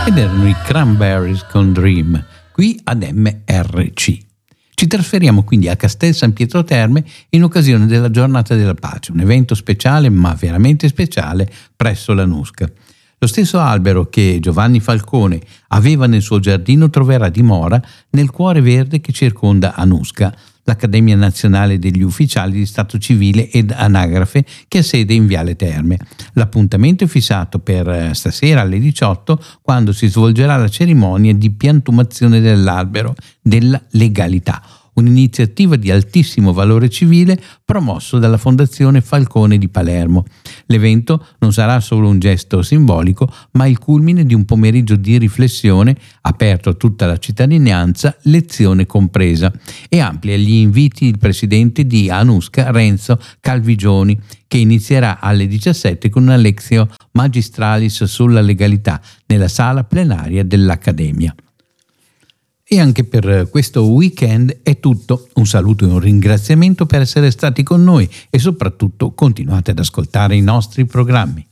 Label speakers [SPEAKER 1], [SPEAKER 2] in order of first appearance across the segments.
[SPEAKER 1] Ed erano i Cranberries con Dream, qui ad MRC. Ci trasferiamo quindi a Castel San Pietro Terme in occasione della Giornata della Pace, un evento speciale, ma veramente speciale, presso la Nusca. Lo stesso albero che Giovanni Falcone aveva nel suo giardino troverà dimora nel cuore verde che circonda Anusca, l'Accademia Nazionale degli Ufficiali di Stato Civile ed Anagrafe che ha sede in Viale Terme. L'appuntamento è fissato per stasera alle 18, quando si svolgerà la cerimonia di piantumazione dell'albero della legalità, un'iniziativa di altissimo valore civile promosso dalla Fondazione Falcone di Palermo. L'evento non sarà solo un gesto simbolico, ma il culmine di un pomeriggio di riflessione aperto a tutta la cittadinanza, lezione compresa, e amplia gli inviti il presidente di Anusca, Renzo Calvigioni, che inizierà alle 17 con una lezione magistralis sulla legalità nella sala plenaria dell'Accademia. E anche per questo weekend è tutto. Un saluto e un ringraziamento per essere stati con noi e soprattutto continuate ad ascoltare i nostri programmi.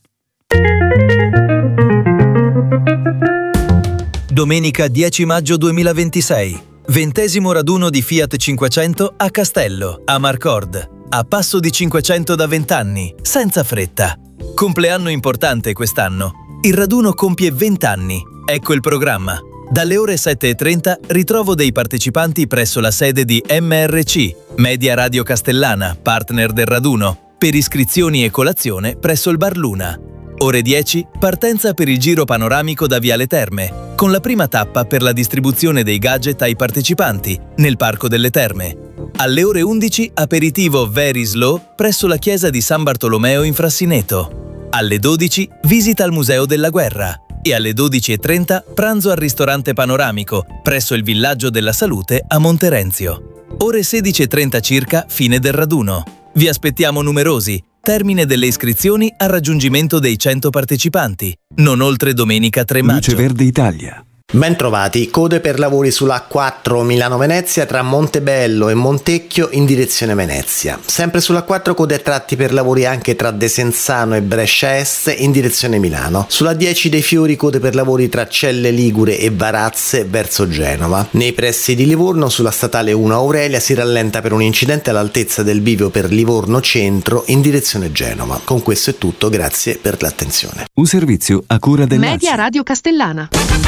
[SPEAKER 2] Domenica 10 maggio 2026. 20° raduno di Fiat 500 a Castello, a Marcord. A passo di 500 da 20 anni, senza fretta. Compleanno importante quest'anno. Il raduno compie 20 anni. Ecco il programma. Dalle ore 7:30 ritrovo dei partecipanti presso la sede di MRC, Media Radio Castellana, partner del raduno, per iscrizioni e colazione presso il Bar Luna. Ore 10, partenza per il giro panoramico da Viale Terme, con la prima tappa per la distribuzione dei gadget ai partecipanti, nel Parco delle Terme. Alle ore 11, aperitivo Very Slow presso la chiesa di San Bartolomeo in Frassineto. Alle 12, visita al Museo della Guerra. E alle 12:30 pranzo al ristorante panoramico presso il Villaggio della Salute a Monterenzio. Ore 16:30 circa, fine del raduno. Vi aspettiamo numerosi. Termine delle iscrizioni al raggiungimento dei 100 partecipanti, non oltre domenica 3 maggio.
[SPEAKER 3] Luce Verde Italia.
[SPEAKER 4] Bentrovati, code per lavori sulla A4 Milano-Venezia tra Montebello e Montecchio in direzione Venezia. Sempre sulla A4 code a tratti per lavori anche tra Desenzano e Brescia Est in direzione Milano. Sulla 10 dei Fiori code per lavori tra Celle Ligure e Varazze verso Genova. Nei pressi di Livorno sulla statale 1 Aurelia si rallenta per un incidente all'altezza del bivio per Livorno Centro in direzione Genova. Con questo è tutto, grazie per l'attenzione.
[SPEAKER 3] Un servizio a cura del
[SPEAKER 5] Media Radio Castellana.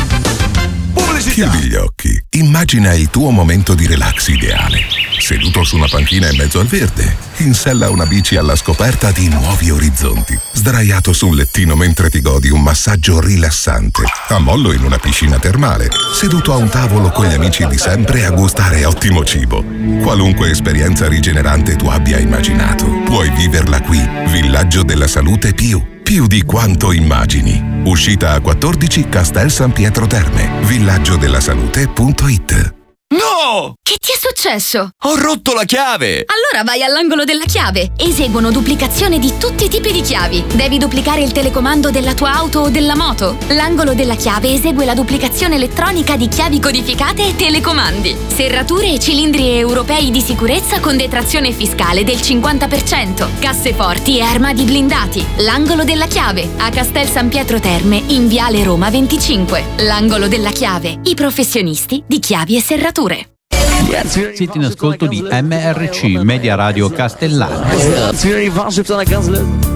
[SPEAKER 6] Chiudi gli occhi, immagina il tuo momento di relax ideale. Seduto su una panchina in mezzo al verde, in sella a una bici alla scoperta di nuovi orizzonti, sdraiato su un lettino mentre ti godi un massaggio rilassante, a mollo in una piscina termale, seduto a un tavolo con gli amici di sempre a gustare ottimo cibo. Qualunque esperienza rigenerante tu abbia immaginato, puoi viverla qui. Villaggio della Salute più di quanto immagini. Uscita a 14 Castel San Pietro Terme. villaggiodellasalute.it.
[SPEAKER 7] No!
[SPEAKER 5] Che ti è successo?
[SPEAKER 7] Ho rotto la chiave!
[SPEAKER 5] Allora vai all'angolo della chiave. Eseguono duplicazione di tutti i tipi di chiavi. Devi duplicare il telecomando della tua auto o della moto? L'angolo della chiave esegue la duplicazione elettronica di chiavi codificate e telecomandi. Serrature e cilindri europei di sicurezza con detrazione fiscale del 50%. Casseforti e armadi blindati. L'angolo della chiave a Castel San Pietro Terme in Viale Roma 25. L'angolo della chiave. I professionisti di chiavi e serrature.
[SPEAKER 1] Siete in ascolto di MRC, Media Radio Castellana.